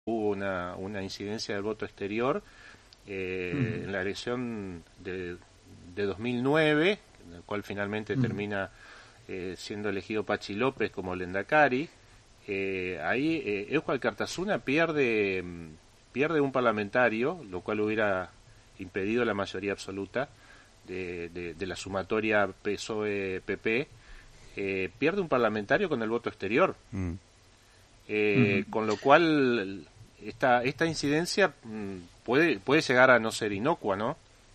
hubo una incidencia del voto exterior en la elección de 2009, en la cual finalmente termina siendo elegido Pachi López como Lendakari. Ahí Eusko Alkartasuna pierde un parlamentario, lo cual hubiera impedido la mayoría absoluta de la sumatoria PSOE-PP. Pierde un parlamentario con el voto exterior. Con lo cual esta incidencia puede llegar a no ser inocua, ¿no?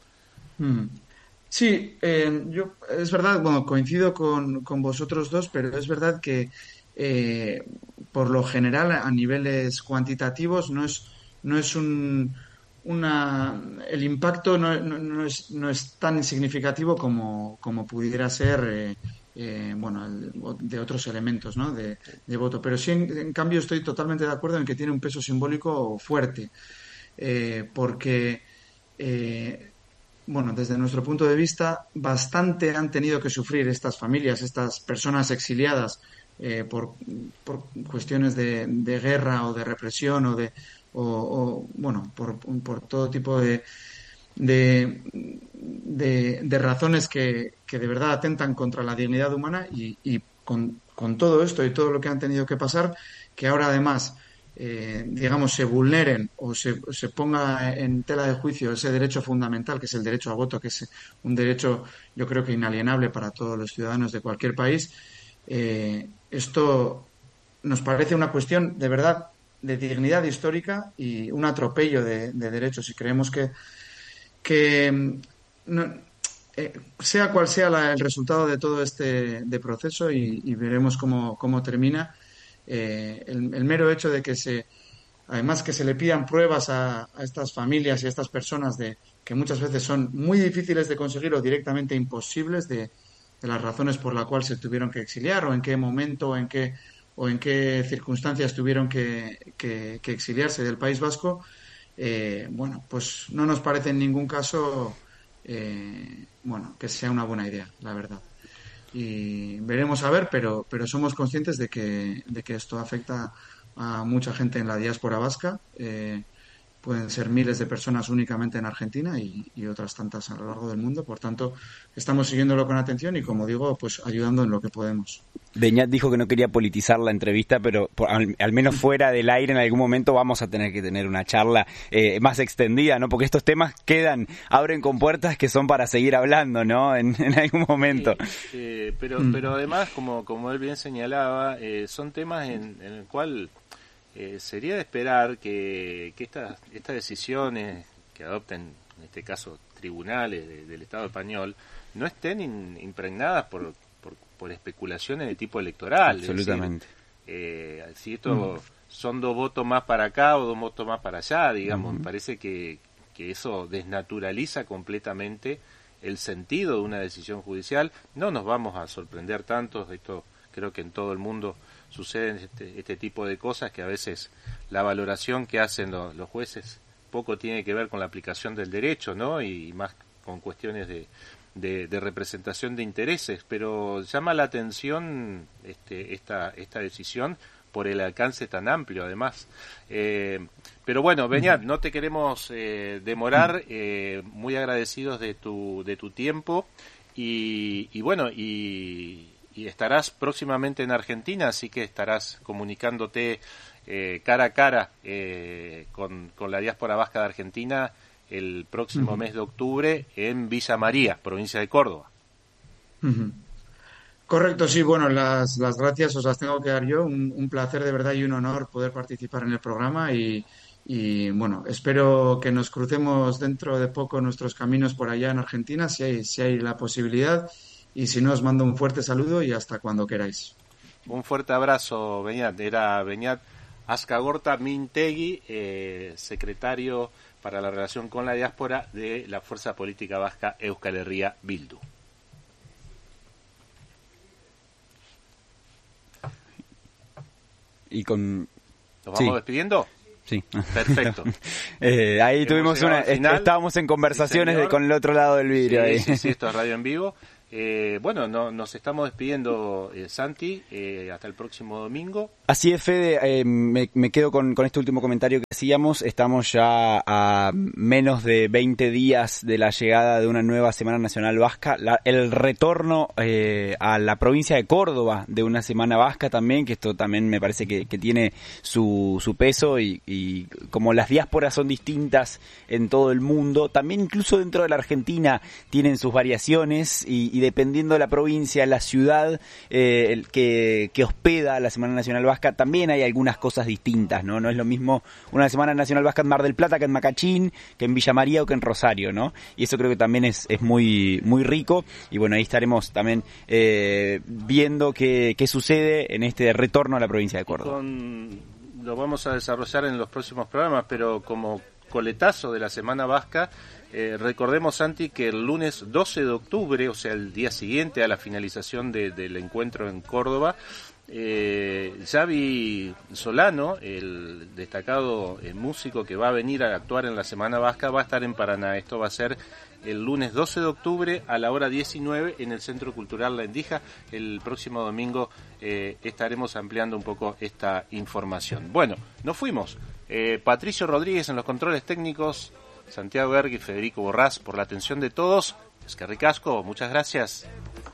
Sí, yo es verdad, bueno, coincido con vosotros dos, pero es verdad que por lo general a niveles cuantitativos no es el impacto no es tan significativo como pudiera ser bueno, de otros elementos, ¿no? de voto. Pero sí, en cambio, estoy totalmente de acuerdo en que tiene un peso simbólico fuerte, porque bueno, desde nuestro punto de vista, bastante han tenido que sufrir estas familias, estas personas exiliadas por cuestiones de guerra o de represión bueno, por todo tipo de razones que de verdad atentan contra la dignidad humana y con todo esto y todo lo que han tenido que pasar, que ahora además digamos, se vulneren o se ponga en tela de juicio ese derecho fundamental, que es el derecho al voto, que es un derecho, yo creo que inalienable para todos los ciudadanos de cualquier país, esto nos parece una cuestión de verdad de dignidad histórica y un atropello de derechos. Y creemos que no, sea cual sea el resultado de todo este proceso y veremos cómo termina. El mero hecho de que además que se le pidan pruebas a estas familias y a estas personas que muchas veces son muy difíciles de conseguir o directamente imposibles de las razones por las cuales se tuvieron que exiliar o en qué momento o en qué circunstancias tuvieron que exiliarse del País Vasco, bueno, pues no nos parece en ningún caso bueno, que sea una buena idea, la verdad. Y veremos a ver, pero somos conscientes de que esto afecta a mucha gente en la diáspora vasca. Pueden ser miles de personas únicamente en Argentina y otras tantas a lo largo del mundo. Por tanto, estamos siguiéndolo con atención y, como digo, pues ayudando en lo que podemos. Beñat dijo que no quería politizar la entrevista, pero al menos fuera del aire en algún momento vamos a tener que tener una charla más extendida, ¿no? Porque estos temas abren con-puertas que son para seguir hablando, ¿no? En algún momento. Pero además, como él bien señalaba, son temas en el cual sería de esperar que estas decisiones que adopten, en este caso, tribunales del Estado español, no estén impregnadas por especulaciones de tipo electoral. Absolutamente. Si esto son 2 votos más para acá o 2 votos más para allá, digamos, me parece que eso desnaturaliza completamente el sentido de una decisión judicial. No nos vamos a sorprender tanto, esto creo que en todo el mundo suceden este tipo de cosas, que a veces la valoración que hacen los jueces poco tiene que ver con la aplicación del derecho, ¿no? Y más con cuestiones de representación de intereses, pero llama la atención esta decisión por el alcance tan amplio, además. Pero bueno, Beñat, no te queremos demorar, muy agradecidos de tu tiempo y bueno, y estarás próximamente en Argentina, así que estarás comunicándote cara a cara con la diáspora vasca de Argentina el próximo mes de octubre en Villa María, provincia de Córdoba. Correcto, sí, bueno, las gracias os las tengo que dar yo, un placer de verdad y un honor poder participar en el programa y bueno, espero que nos crucemos dentro de poco nuestros caminos por allá en Argentina, si hay la posibilidad, y si no, os mando un fuerte saludo y hasta cuando queráis. Un fuerte abrazo, Beñat. Era Beñat Azkagorta Mintegui, secretario para la relación con la diáspora de la fuerza política vasca Euskal Herria Bildu. ¿Nos vamos despidiendo? Sí. Perfecto. Ahí tuvimos estábamos en conversaciones con el otro lado del vidrio. Sí, esto es radio en vivo. Bueno, nos estamos despidiendo, Santi, hasta el próximo domingo. Así es, Fede, me quedo con este último comentario que hacíamos. Estamos ya a menos de 20 días de la llegada de una nueva Semana Nacional Vasca, el retorno a la provincia de Córdoba de una Semana Vasca también, que esto también me parece que tiene su peso, y como las diásporas son distintas en todo el mundo, también incluso dentro de la Argentina tienen sus variaciones, y dependiendo de la provincia, la ciudad que hospeda la Semana Nacional Vasca, también hay algunas cosas distintas, ¿no? No es lo mismo una Semana Nacional Vasca en Mar del Plata que en Macachín, que en Villa María o que en Rosario, ¿no? Y eso creo que también es muy muy rico, y bueno, ahí estaremos también viendo qué sucede en este retorno a la provincia de Córdoba. Lo vamos a desarrollar en los próximos programas, pero como coletazo de la Semana Vasca, recordemos, Santi, que el lunes 12 de octubre, o sea, el día siguiente a la finalización del encuentro en Córdoba, Xavi Solano, el destacado músico que va a venir a actuar en la Semana Vasca, va a estar en Paraná. Esto va a ser el lunes 12 de octubre a la hora 19 en el Centro Cultural La Endija. El próximo domingo estaremos ampliando un poco esta información. Bueno, nos fuimos. Patricio Rodríguez en los controles técnicos, Santiago Erg y Federico Borrás por la atención de todos. Es que ricasco, muchas gracias.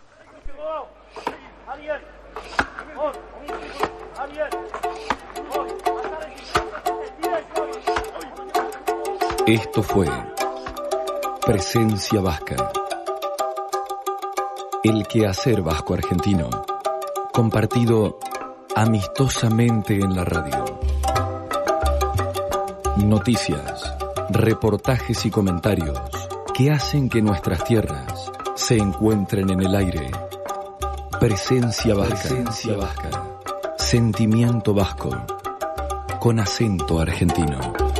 Esto fue Presencia Vasca, el quehacer vasco argentino, compartido amistosamente en la radio. Noticias, reportajes y comentarios que hacen que nuestras tierras se encuentren en el aire. Presencia Vasca. Presencia Vasca. Sentimiento vasco con acento argentino.